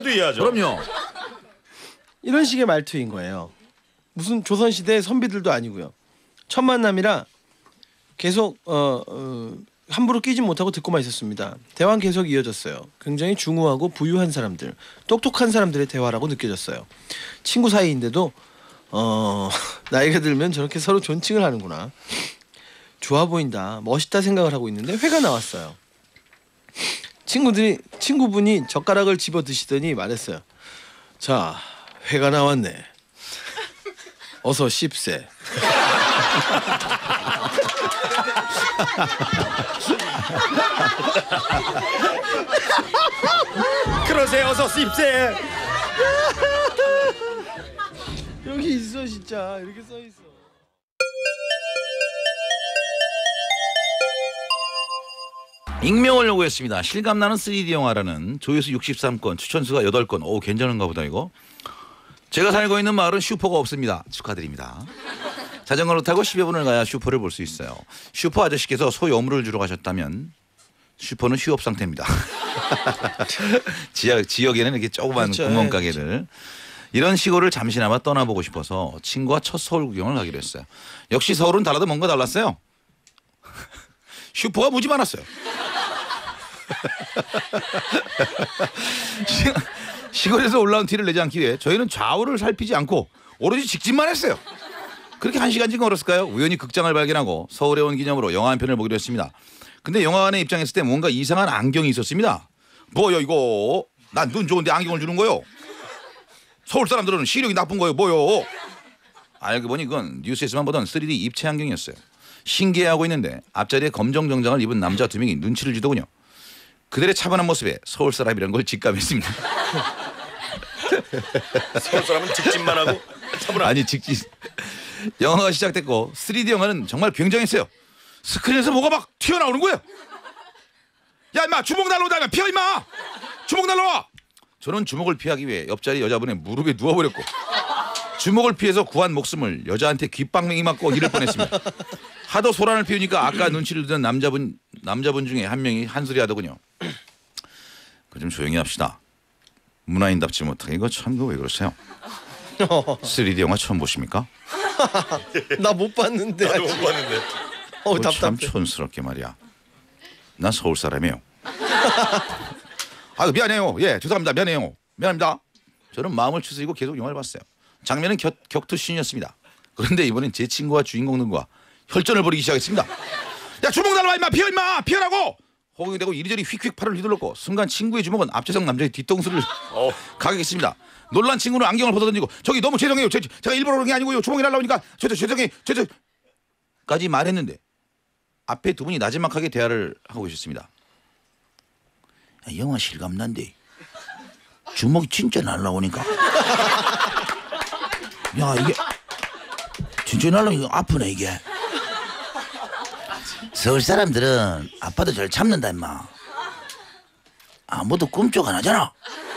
이해하죠. 그럼요. 이런 식의 말투인 거예요. 무슨 조선시대 선비들도 아니고요. 첫 만남이라 계속 함부로 끼지 못하고 듣고만 있었습니다. 대화는 계속 이어졌어요. 굉장히 중후하고 부유한 사람들, 똑똑한 사람들의 대화라고 느껴졌어요. 친구 사이인데도 나이가 들면 저렇게 서로 존칭을 하는구나. 좋아 보인다, 멋있다 생각을 하고 있는데 회가 나왔어요. 친구분이 젓가락을 집어 드시더니 말했어요. 자, 회가 나왔네. 어서 씹세. 그러세요. 어서 씹세. 여기 있어 진짜. 이렇게 써 있어. 익명을 요구했습니다. 실감나는 3D 영화라는 조회수 63건, 추천수가 8건. 오, 괜찮은가 보다 이거. 제가 살고 있는 마을은 슈퍼가 없습니다. 축하드립니다. 자전거를 타고 10여 분을 가야 슈퍼를 볼 수 있어요. 슈퍼 아저씨께서 소 여물을 주러 가셨다면 슈퍼는 휴업 상태입니다. 지역에는 이렇게 조그만 그렇죠. 구멍가게들. 이런 시골을 잠시나마 떠나보고 싶어서 친구와 첫 서울 구경을 가기로 했어요. 역시 서울은 달라도 뭔가 달랐어요. 슈퍼가 무지 많았어요. 시골에서 올라온 티를 내지 않기 위해 저희는 좌우를 살피지 않고 오로지 직진만 했어요. 그렇게 1시간쯤 걸었을까요? 우연히 극장을 발견하고 서울에 온 기념으로 영화 한 편을 보기로 했습니다. 근데 영화관에 입장했을 때 뭔가 이상한 안경이 있었습니다. 뭐요 이거? 난 눈 좋은데 안경을 주는 거요? 서울 사람들은 시력이 나쁜 거요 뭐요? 알고 보니 그건 뉴스에서만 보던 3D 입체 안경이었어요. 신기해하고 있는데 앞자리에 검정 정장을 입은 남자 2명이 눈치를 주더군요. 그들의 차분한 모습에 서울 사람이라는 걸 직감했습니다. 서울 사람은 직진만 하고 차분한. 아니 직진. 영화가 시작됐고 3D 영화는 정말 굉장했어요. 스크린에서 뭐가 막 튀어나오는 거예요. 야 임마 주먹 날라오다 피하 임마. 주먹 날라와. 저는 주먹을 피하기 위해 옆자리 여자분의 무릎에 누워버렸고 주먹을 피해서 구한 목숨을 여자한테 귓방맹이 맞고 잃을 뻔했습니다. 하도 소란을 피우니까 아까 눈치를 주던 남자분 중에 한 명이 한소리 하더군요. 그 좀 조용히 합시다. 문화인답지 못하게 이거 참 왜 그러세요? 3D 영화 처음 보십니까? 나 못 봤는데. 나도 못 봤는데. 참 답답해. 촌스럽게 말이야. 난 서울 사람이에요. 아 미안해요. 예 죄송합니다. 미안합니다. 저는 마음을 추스리고 계속 영화를 봤어요. 장면은 격투씬이었습니다. 그런데 이번엔 제 친구와 주인공들과 혈전을 벌이기 시작했습니다. 야 주먹 날라와 임마 피하 임마 피하라고. 호응이 되고 이리저리 휙휙 팔을 휘둘렀고 순간 친구의 주먹은 앞좌석 남자의 뒤통수를 가격했습니다. 놀란 친구는 안경을 벗어던지고 저기 너무 죄송해요. 제가 일부러 그런 게 아니고요. 주먹이 날라오니까 죄송까지 말했는데 앞에 두 분이 나지막하게 대화를 하고 계셨습니다. 야, 영화 실감난데 주먹이 진짜 날라오니까 야 이게 진짜 날라오니까 아프네 이게. 서울 사람들은 아파도 잘 참는다 임마. 아무도 꿈쩍 안 하잖아.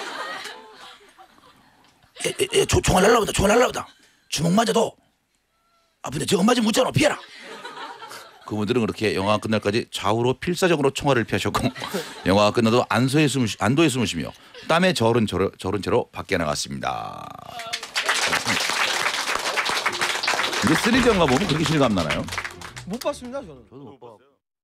총알 날라오다. 주먹 맞아도 아픈데 저거 맞으면 묻잖아. 피해라. 그분들은 그렇게 영화가 끝날까지 좌우로 필사적으로 총알을 피하셨고 영화가 끝나도 안도의 숨을 쉬며 땀에 절은 채로 밖에 나갔습니다. 이제 3D 영화 보면 그렇게 실감 나나요? 못 봤습니다 저는. 저도 못 봤어요.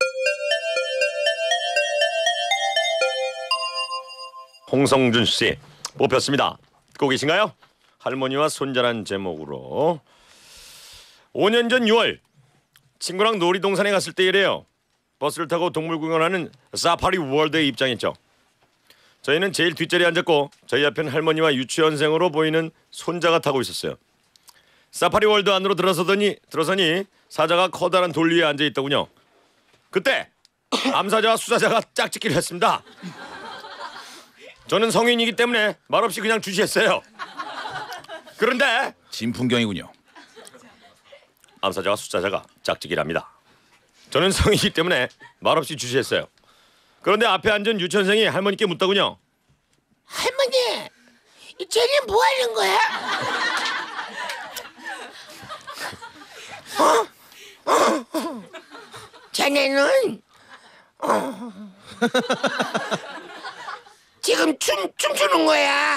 홍성준 씨 뽑혔습니다. 듣고 계신가요? 할머니와 손자란 제목으로 5년 전 6월 친구랑 놀이동산에 갔을 때 이래요. 버스를 타고 동물 구경하는 사파리 월드에 입장했죠. 저희는 제일 뒷자리에 앉았고 저희 앞에는 할머니와 유치원생으로 보이는 손자가 타고 있었어요. 사파리 월드 안으로 들어서니 사자가 커다란 돌 위에 앉아 있더군요. 그때 암사자와 수사자가 짝짓기를 했습니다. 저는 성인이기 때문에 말없이 그냥 주시했어요. 그런데 진풍경이군요. 암사자와 수사자가 짝짓기를 합니다. 저는 성인이기 때문에 말없이 주시했어요. 그런데 앞에 앉은 유치원생이 할머니께 묻더군요. 할머니, 쟤는 뭐 하는 거야? 자네는 지금 춤추는 거야.